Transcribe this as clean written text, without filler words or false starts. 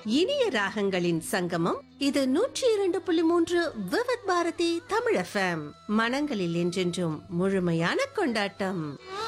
இனிய ராகங்களின் சங்கமம் இது 102.3 விவித் பாரதி தமிழ் FM. மனங்களில் என்றென்றும் முழுமையான கொண்டாட்டம்.